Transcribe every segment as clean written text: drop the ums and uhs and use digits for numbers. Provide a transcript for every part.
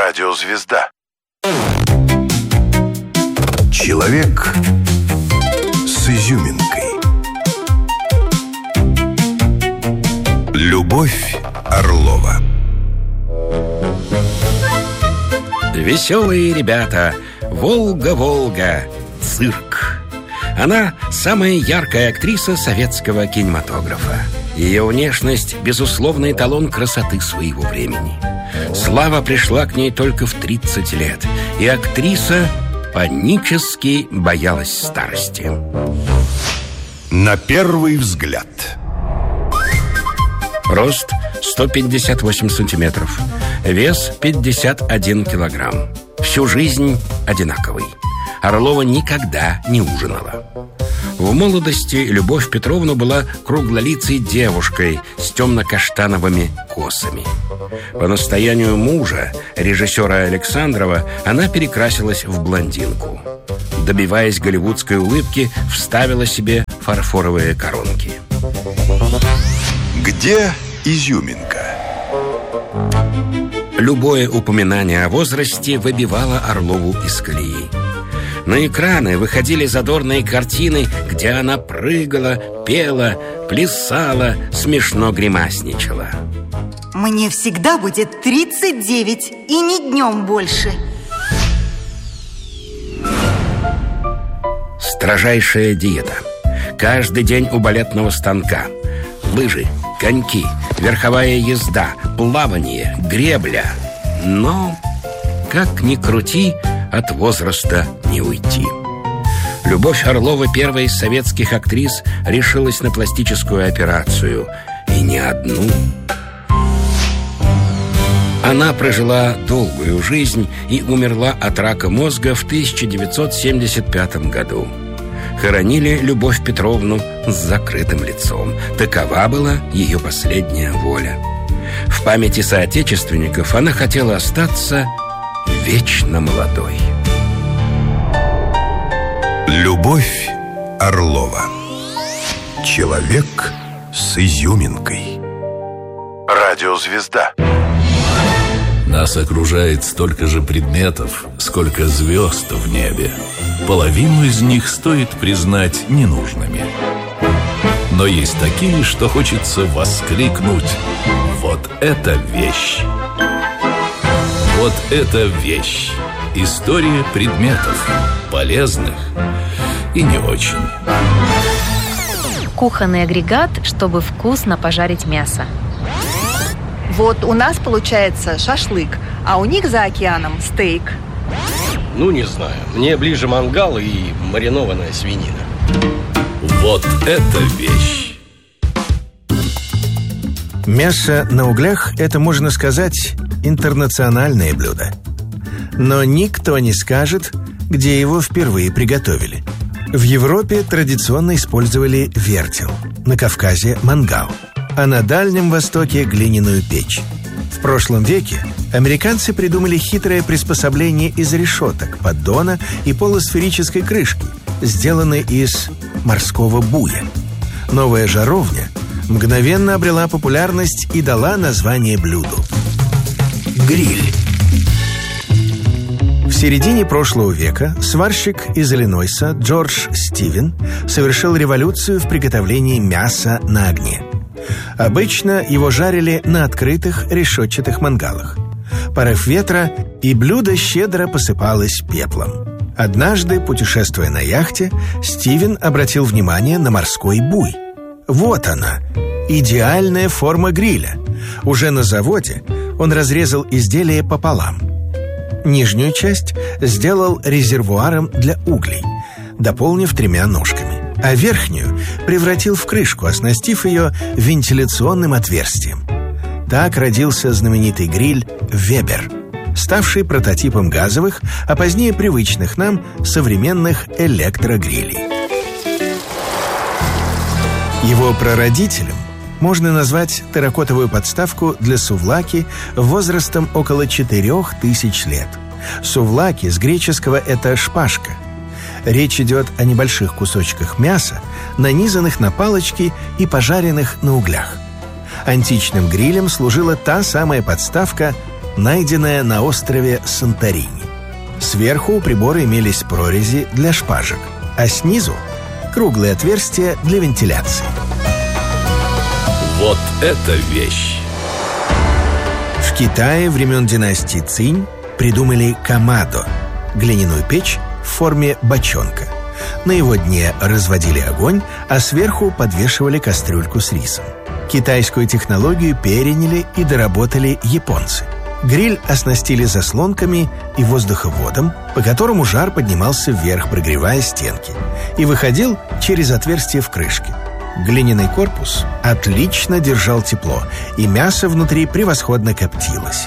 Радиозвезда. Человек с изюминкой. Любовь Орлова. Веселые ребята, Волга-Волга, цирк. Она самая яркая актриса советского кинематографа. Ее внешность – безусловный эталон красоты своего времени. Слава пришла к ней только в 30 лет, и актриса панически боялась старости. На первый взгляд. Рост 158 сантиметров, вес 51 килограмм. Всю жизнь одинаковый. Орлова никогда не ужинала. В молодости Любовь Петровна была круглолицей девушкой с темно-каштановыми косами. По настоянию мужа, режиссера Александрова, она перекрасилась в блондинку. Добиваясь голливудской улыбки, вставила себе фарфоровые коронки. Где изюминка? Любое упоминание о возрасте выбивало Орлову из колеи. На экраны выходили задорные картины, где она прыгала, пела, плясала, смешно гримасничала. Мне всегда будет 39, и ни днем больше. Строжайшая диета. Каждый день у балетного станка. Лыжи, коньки, верховая езда, плавание, гребля. Но, как ни крути, от возраста не уйти. Любовь Орлова, первая из советских актрис, решилась на пластическую операцию. И не одну. Она прожила долгую жизнь и умерла от рака мозга в 1975 году. Хоронили Любовь Петровну с закрытым лицом. Такова была ее последняя воля. В памяти соотечественников она хотела остаться вечно молодой. Любовь Орлова. Человек с изюминкой. Радиозвезда. Нас окружает столько же предметов, сколько звезд в небе. Половину из них стоит признать ненужными. Но есть такие, что хочется воскликнуть: вот это вещь! Вот это вещь! История предметов, полезных и не очень. Кухонный агрегат, чтобы вкусно пожарить мясо. Вот у нас получается шашлык, а у них за океаном стейк. Ну, не знаю. Мне ближе мангал и маринованная свинина. Вот это вещь! Мясо на углях – это, можно сказать, интернациональное блюдо. Но никто не скажет, где его впервые приготовили. В Европе традиционно использовали вертел, на Кавказе – мангал, а на Дальнем Востоке – глиняную печь. В прошлом веке американцы придумали хитрое приспособление из решеток, поддона и полусферической крышки, сделанной из морского буя. Новая жаровня мгновенно обрела популярность и дала название блюду – гриль. В середине прошлого века сварщик из Иллинойса Джордж Стивен совершил революцию в приготовлении мяса на огне. Обычно его жарили на открытых решетчатых мангалах. Порыв ветра, и блюдо щедро посыпалось пеплом. Однажды, путешествуя на яхте, Стивен обратил внимание на морской буй. Вот она, идеальная форма гриля. Уже на заводе он разрезал изделие пополам. Нижнюю часть сделал резервуаром для углей, дополнив 3 ножками, а верхнюю превратил в крышку, оснастив ее вентиляционным отверстием. Так родился знаменитый гриль «Вебер», ставший прототипом газовых, а позднее привычных нам современных электрогрилей. Его прародителем можно назвать терракотовую подставку для сувлаки возрастом около 4000 лет. Сувлаки с греческого – это шпажка. Речь идет о небольших кусочках мяса, нанизанных на палочки и пожаренных на углях. Античным грилем служила та самая подставка найденная на острове Санторини. Сверху у прибора имелись прорези для шпажек, а снизу — круглые отверстия для вентиляции. Вот это вещь! В Китае времен династии Цинь придумали камадо — глиняную печь в форме бочонка. На его дне разводили огонь, а сверху подвешивали кастрюльку с рисом. Китайскую технологию переняли и доработали японцы. Гриль оснастили заслонками и воздуховодом, по которому жар поднимался вверх, прогревая стенки, и выходил через отверстие в крышке. Глиняный корпус отлично держал тепло, и мясо внутри превосходно коптилось.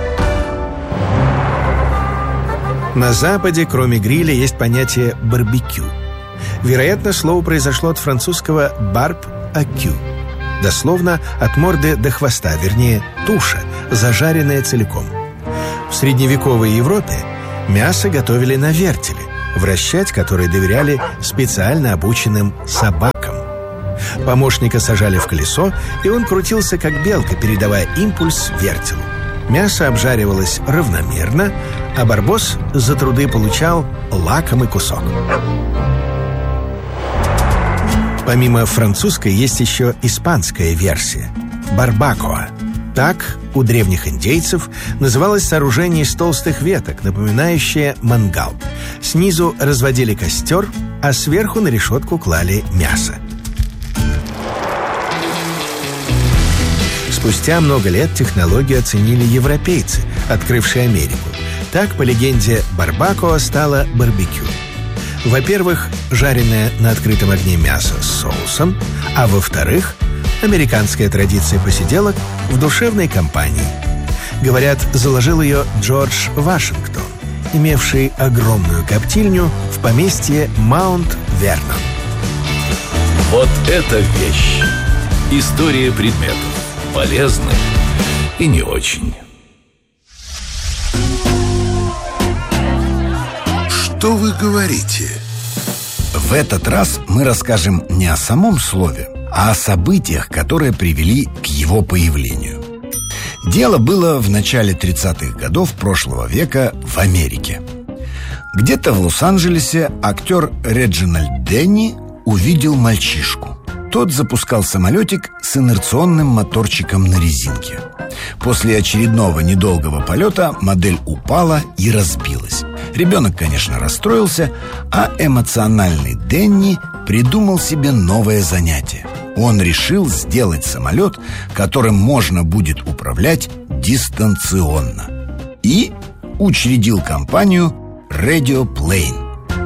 На Западе, кроме гриля, есть понятие барбекю. Вероятно, слово произошло от французского «барб-акю», дословно от морды до хвоста, вернее, туша, зажаренная целиком. В средневековой Европе мясо готовили на вертеле, вращать который доверяли специально обученным собакам. Помощника сажали в колесо, и он крутился как белка, передавая импульс вертелу. Мясо обжаривалось равномерно, а барбос за труды получал лакомый кусок. Помимо французской есть еще испанская версия – барбакоа. Так у древних индейцев называлось сооружение из толстых веток, напоминающее мангал. Снизу разводили костер, а сверху на решетку клали мясо. Спустя много лет технологию оценили европейцы, открывшие Америку. Так, по легенде, барбакоа стала барбекю. Во-первых, жареное на открытом огне мясо с соусом, а во-вторых, американская традиция посиделок в душевной компании. Говорят, заложил ее Джордж Вашингтон, имевший огромную коптильню в поместье Маунт-Вернон. Вот это вещь! История предметов. Полезны и не очень. Что вы говорите? В этот раз мы расскажем не о самом слове, а о событиях, которые привели к его появлению. Дело было в начале 30-х годов прошлого века в Америке. Где-то в Лос-Анджелесе актер Реджинальд Денни увидел мальчишку. Тот запускал самолетик с инерционным моторчиком на резинке. После очередного недолгого полета модель упала и разбилась. Ребенок, конечно, расстроился, а эмоциональный Денни придумал себе новое занятие. Он решил сделать самолет, которым можно будет управлять дистанционно. И учредил компанию Radio Plane.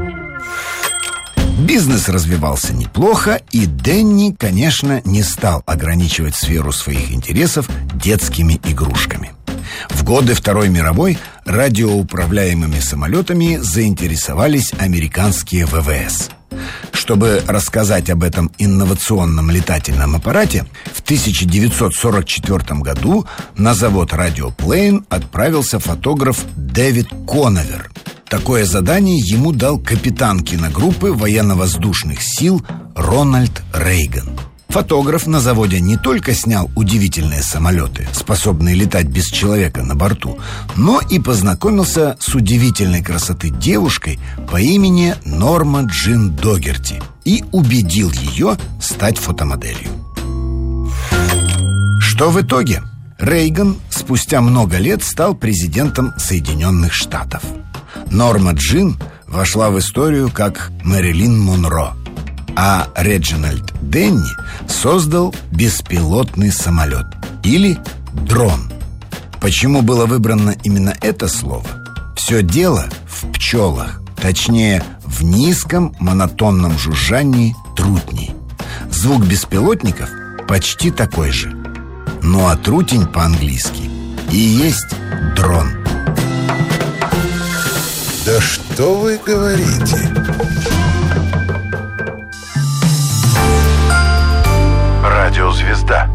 Бизнес развивался неплохо, и Денни, конечно, не стал ограничивать сферу своих интересов детскими игрушками. В годы Второй мировой радиоуправляемыми самолетами заинтересовались американские ВВС. Чтобы рассказать об этом инновационном летательном аппарате, в 1944 году на завод Radio Plane отправился фотограф Дэвид Коновер. Такое задание ему дал капитан киногруппы военно-воздушных сил Рональд Рейган. Фотограф на заводе не только снял удивительные самолеты, способные летать без человека на борту, но и познакомился с удивительной красоты девушкой по имени Норма Джин Догерти и убедил ее стать фотомоделью. Что в итоге? Рейган спустя много лет стал президентом Соединенных Штатов. Норма Джин вошла в историю как Мэрилин Монро, а Реджинальд Денни создал беспилотный самолет или дрон. Почему было выбрано именно это слово? Все дело в пчелах, точнее, в низком монотонном жужжании трутней. Звук беспилотников почти такой же. Ну а трутень по-английски и есть дрон. Да что вы говорите? Радиозвезда.